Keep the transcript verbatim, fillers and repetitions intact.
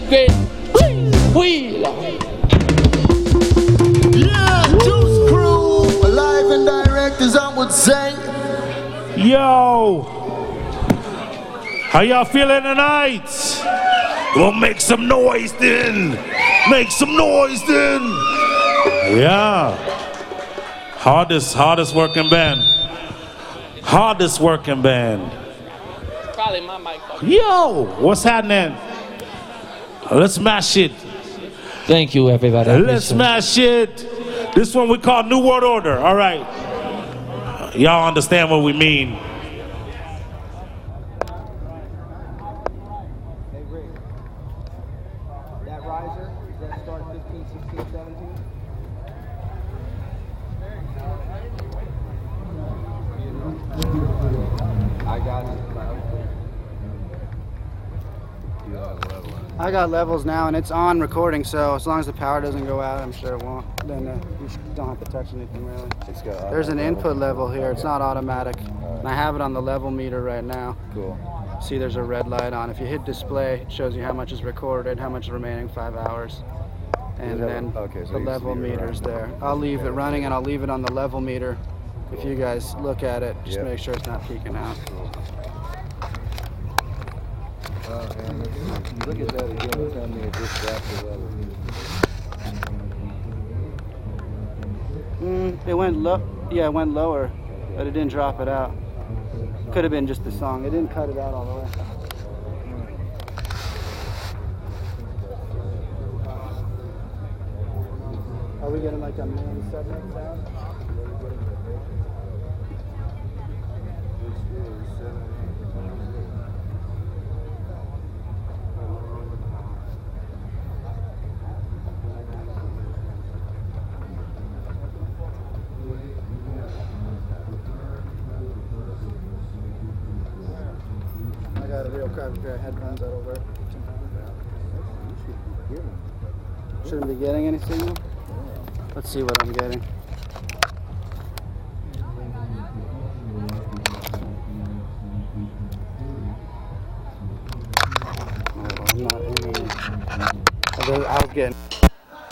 great wheel. Yeah, Juice Crew, live and direct as I would say. Yo, how y'all feeling tonight? Well, make some noise then. Make some noise then. Yeah. Hardest, hardest working band. Hardest working band. Probably my mic. Yo, what's happening? Let's smash it. Thank you, everybody. Let's smash it. This one we call New World Order. All right. Y'all understand what we mean. Hey, Rick. That riser, does that start fifteen, sixteen, seventeen? I got it. I got levels now, and it's on recording, so as long as the power doesn't go out, I'm sure it won't. Then uh, you don't have to touch anything, really. It's got There's an input level here. It's not automatic. And I have it on the level meter right now. Cool. See, there's a red light on. If you hit display, it shows you how much is recorded, how much is remaining, five hours. And then okay, so the you level see it meter's running. there. I'll leave it running, and I'll leave it on the level meter. If you guys look at it, just Yep. make sure it's not peeking out. Uh, and if you look at that again, tell me if this drops the level. Mm, it went low. Yeah, it went lower, but it didn't drop it out. Could have been just the song. It didn't cut it out all the way. Are we getting like a mini segment sound? I got a real crappy pair of headphones that'll work. Shouldn't be getting any signal? Let's see what I'm getting. Oh, I'm not aiming. I was getting